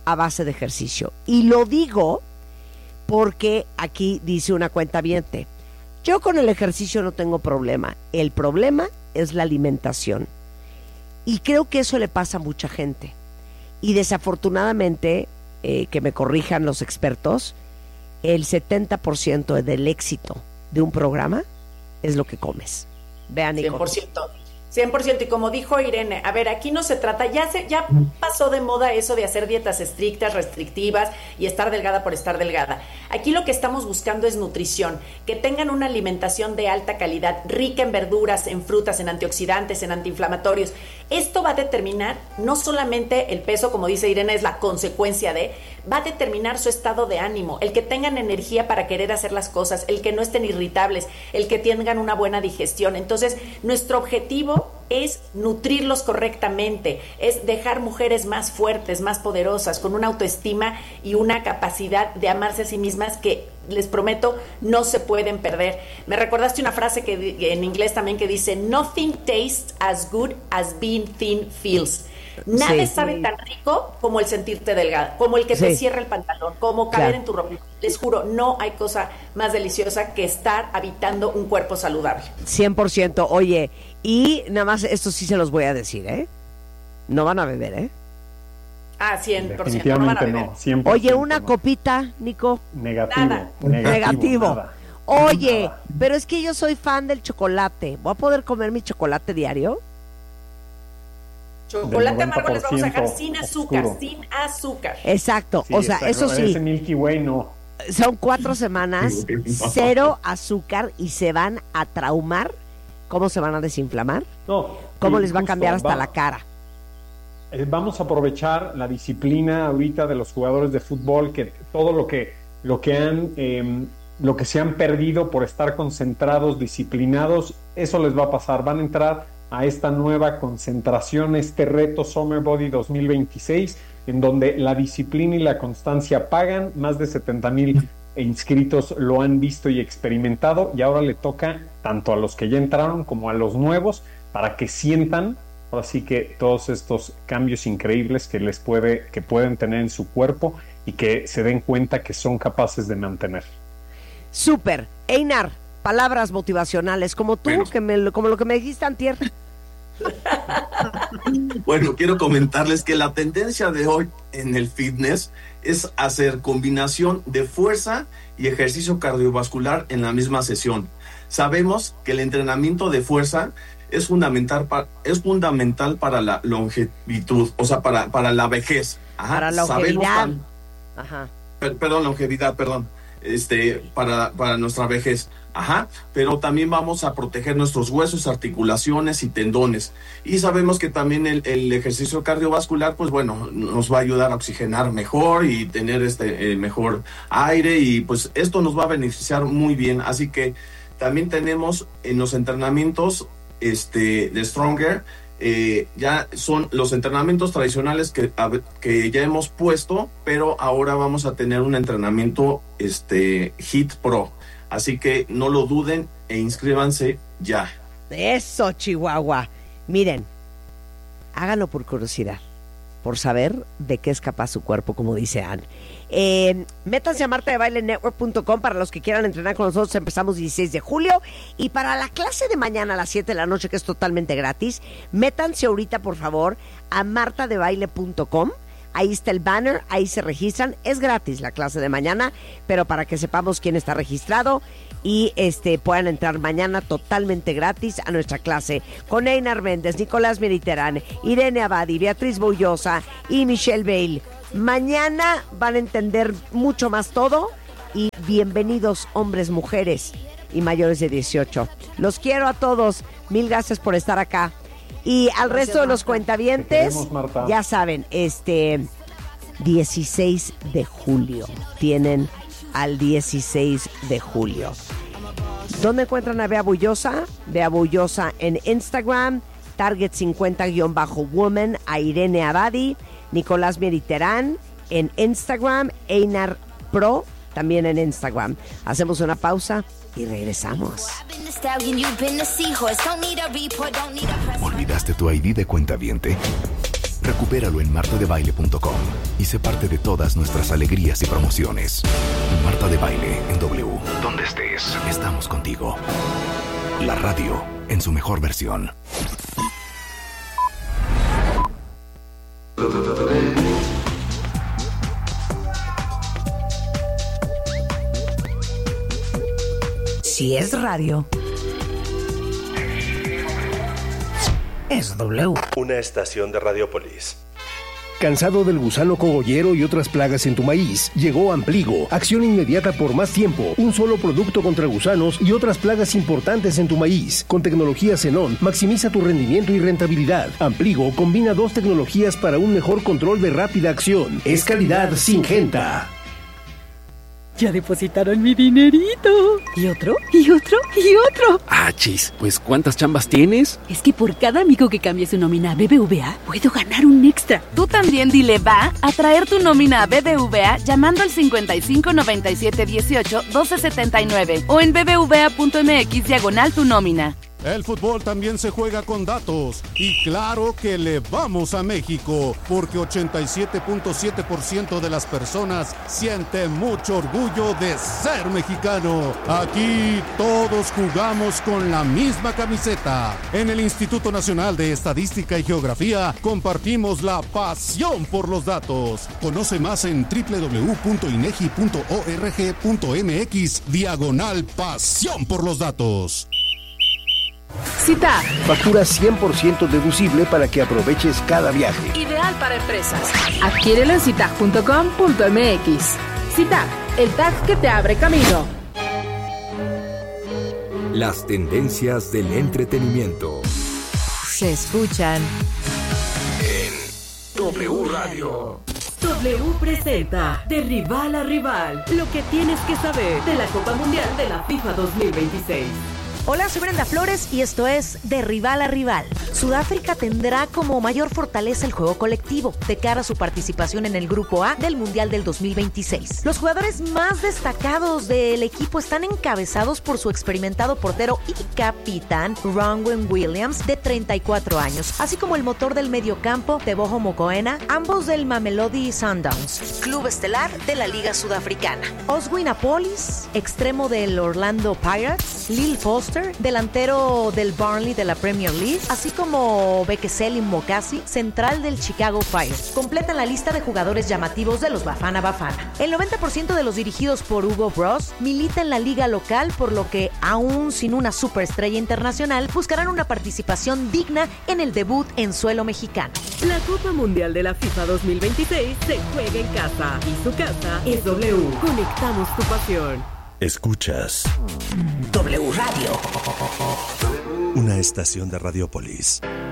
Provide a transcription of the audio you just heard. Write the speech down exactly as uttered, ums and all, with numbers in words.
a base de ejercicio. Y lo digo porque aquí dice una cuentaviente, yo con el ejercicio no tengo problema, el problema es la alimentación. Y creo que eso le pasa a mucha gente. Y desafortunadamente, eh, que me corrijan los expertos, el setenta por ciento del éxito de un programa es lo que comes. Vean, Nico. cien por ciento. cien por ciento. Y como dijo Irene, a ver, aquí no se trata, ya se, ya pasó de moda eso de hacer dietas estrictas, restrictivas y estar delgada por estar delgada. Aquí lo que estamos buscando es nutrición, que tengan una alimentación de alta calidad, rica en verduras, en frutas, en antioxidantes, en antiinflamatorios. Esto va a determinar no solamente el peso, como dice Irene, es la consecuencia de, va a determinar su estado de ánimo, el que tengan energía para querer hacer las cosas, el que no estén irritables, el que tengan una buena digestión. Entonces, nuestro objetivo es nutrirlos correctamente, es dejar mujeres más fuertes, más poderosas, con una autoestima y una capacidad de amarse a sí mismas que, les prometo, no se pueden perder. Me recordaste una frase que en inglés también que dice, nothing tastes as good as being thin feels. Nada sí, sabe sí. tan rico como el sentirte delgada, como el que sí. te cierra el pantalón, como caber claro. en tu ropa. Les juro, no hay cosa más deliciosa que estar habitando un cuerpo saludable. cien por ciento. Oye, y nada más esto sí se los voy a decir, ¿eh? No van a beber, ¿eh? Ah, cien por ciento. No van a beber. No, cien por ciento Oye, una no. copita, Nico. Negativo. Nada. Negativo. Negativo. Nada. Oye, nada. Pero es que yo soy fan del chocolate. ¿Voy a poder comer mi chocolate diario? Chocolate amargo les vamos a dejar sin azúcar, oscuro. sin azúcar. Exacto, Sí, o sea, exacto. eso sí. Ese Milky Way no. Son cuatro semanas, cero azúcar y se van a traumar. ¿Cómo se van a desinflamar? No. ¿Cómo les va justo, a cambiar hasta va, la cara? Eh, vamos a aprovechar la disciplina ahorita de los jugadores de fútbol, que todo lo que, lo que han... Eh, lo que se han perdido por estar concentrados, disciplinados, eso les va a pasar. Van a entrar a esta nueva concentración, este reto Summer Body dos mil veintiséis, en donde la disciplina y la constancia pagan. Más de setenta mil inscritos lo han visto y experimentado, y ahora le toca tanto a los que ya entraron como a los nuevos para que sientan, ahora sí que todos estos cambios increíbles que les puede, que pueden tener en su cuerpo y que se den cuenta que son capaces de mantener. Súper. Einar, palabras motivacionales, como tú, bueno. que me, como lo que me dijiste antier. Bueno, quiero comentarles que la tendencia de hoy en el fitness es hacer combinación de fuerza y ejercicio cardiovascular en la misma sesión. Sabemos que el entrenamiento de fuerza es fundamental, para, es fundamental para la longevidad, o sea, para, para la vejez. Ajá, para la longevidad. Tan, Ajá. Per, perdón, longevidad, perdón. Este, para, para nuestra vejez, ajá, pero también vamos a proteger nuestros huesos, articulaciones y tendones, y sabemos que también el, el ejercicio cardiovascular, pues bueno, nos va a ayudar a oxigenar mejor y tener este eh, mejor aire, y pues esto nos va a beneficiar muy bien. Así que también tenemos en los entrenamientos este, de Stronger, Eh, ya son los entrenamientos tradicionales que, a, que ya hemos puesto, pero ahora vamos a tener un entrenamiento este, Hit Pro, así que no lo duden e inscríbanse ya. Eso, Chihuahua. Miren, háganlo por curiosidad, por saber de qué es capaz su cuerpo, como dice Ann. Eh, métanse a marta de baile network punto com para los que quieran entrenar con nosotros. Empezamos dieciséis de julio, y para la clase de mañana a las siete de la noche, que es totalmente gratis, métanse ahorita por favor a marta de baile punto com. Ahí está el banner, ahí se registran. Es gratis la clase de mañana, pero para que sepamos quién está registrado y este puedan entrar mañana totalmente gratis a nuestra clase con Einar Méndez, Nicolás Mediterrán, Irene Abadi, Beatriz Bullosa y Michelle Bale. Mañana van a entender mucho más todo, y bienvenidos hombres, mujeres y mayores de dieciocho. Los quiero a todos, mil gracias por estar acá. Y al gracias, resto de los Marta. Cuentavientes, queremos, ya saben, este dieciséis de julio, tienen al dieciséis de julio. ¿Dónde encuentran a Bea Bullosa? Bea Bullosa en Instagram, Target cincuenta guión bajo woman, a Irene Abadi, Nicolás Mediterrán en Instagram, Einar Pro también en Instagram. Hacemos una pausa y regresamos. ¿Olvidaste tu I D de cuentaviente? Recupéralo en marta de baile punto com y sé parte de todas nuestras alegrías y promociones. Marta de Baile en W. Donde estés, estamos contigo. La radio en su mejor versión. Si es radio, es W. Una estación de Radiopolis. ¿Cansado del gusano cogollero y otras plagas en tu maíz? Llegó Ampligo, acción inmediata por más tiempo, un solo producto contra gusanos y otras plagas importantes en tu maíz. Con tecnología Xenón, maximiza tu rendimiento y rentabilidad. Ampligo combina dos tecnologías para un mejor control de rápida acción. Es calidad Syngenta. Ya depositaron mi dinerito. ¿Y otro? ¿Y otro? ¿Y otro? Ah, chis, pues ¿cuántas chambas tienes? Es que por cada amigo que cambie su nómina a B B V A, puedo ganar un extra. Tú también dile va a traer tu nómina a B B V A llamando al cincuenta y cinco noventa y siete dieciocho doce setenta y nueve o en bbva.mx diagonal tu nómina. El fútbol también se juega con datos y claro que le vamos a México porque ochenta y siete punto siete por ciento de las personas sienten mucho orgullo de ser mexicano. Aquí todos jugamos con la misma camiseta. En el Instituto Nacional de Estadística y Geografía compartimos la pasión por los datos. Conoce más en doble u doble u doble u punto inegi punto org punto mx diagonal pasión por los datos. Cita. Factura cien por ciento deducible para que aproveches cada viaje. Ideal para empresas. Adquiérelo en citag punto com punto mx. Citag, el tag que te abre camino. Las tendencias del entretenimiento se escuchan en W Radio. W presenta De Rival a Rival, lo que tienes que saber de la Copa Mundial de la FIFA dos mil veintiséis. Hola, soy Brenda Flores y esto es De Rival a Rival. Sudáfrica tendrá como mayor fortaleza el juego colectivo de cara a su participación en el Grupo A del Mundial del dos mil veintiséis. Los jugadores más destacados del equipo están encabezados por su experimentado portero y capitán Ronwen Williams, de treinta y cuatro años, así como el motor del mediocampo Teboho Mokoena, ambos del Mamelodi Sundowns, club estelar de la Liga Sudafricana. Oswin Apolis, extremo del Orlando Pirates, Lil Foster, delantero del Burnley de la Premier League, así como Bekeseli Mokasi, central del Chicago Fire. Completan la lista de jugadores llamativos de los Bafana Bafana. El noventa por ciento de los dirigidos por Hugo Bros milita en la liga local, por lo que, aún sin una superestrella internacional, buscarán una participación digna en el debut en suelo mexicano. La Copa Mundial de la FIFA dos mil veintiséis se juega en casa y su casa es W. Conectamos tu pasión. Escuchas W Radio. Una estación de Radiopolis.